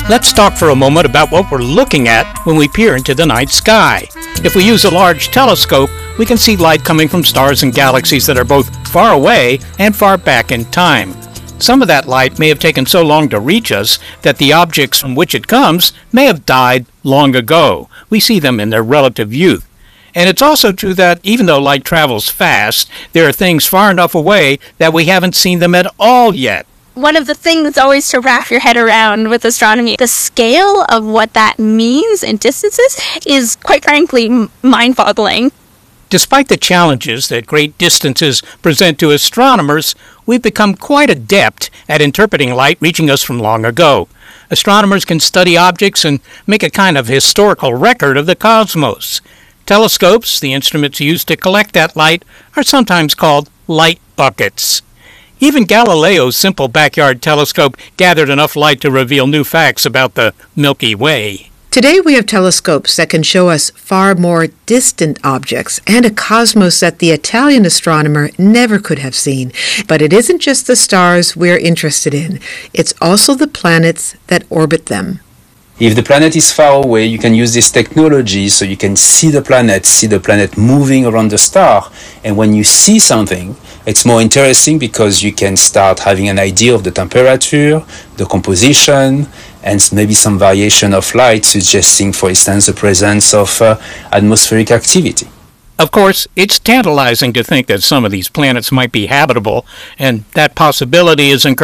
Let's talk for a moment about what we're looking at when we peer into the night sky. If we use a large telescope, we can see light coming from stars and galaxies that are both far away and far back in time. Some of that light may have taken so long to reach us that the objects from which it comes may have died long ago. We see them in their relative youth. And it's also true that even though light travels fast, there are things far enough away that we haven't seen them at all yet. One of the things always to wrap your head around with astronomy, the scale of what that means in distances is, quite frankly, mind-boggling. Despite the challenges that great distances present to astronomers, we've become quite adept at interpreting light reaching us from long ago. Astronomers can study objects and make a kind of historical record of the cosmos. Telescopes, the instruments used to collect that light, are sometimes called light buckets. Even Galileo's simple backyard telescope gathered enough light to reveal new facts about the Milky Way. Today we have telescopes that can show us far more distant objects and a cosmos that the Italian astronomer never could have seen. But it isn't just the stars we're interested in. It's also the planets that orbit them. If the planet is far away, you can use this technology so you can see the planet moving around the star. And when you see something, it's more interesting because you can start having an idea of the temperature, the composition, and maybe some variation of light, suggesting, for instance, the presence of atmospheric activity. Of course, it's tantalizing to think that some of these planets might be habitable, and that possibility is encouraging.